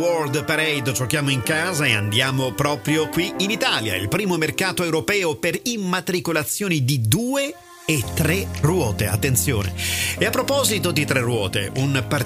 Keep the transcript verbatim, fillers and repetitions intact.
World Parade, giochiamo in casa e andiamo proprio qui in Italia, il primo mercato europeo per immatricolazioni di due e tre ruote, attenzione. E a proposito di tre ruote, un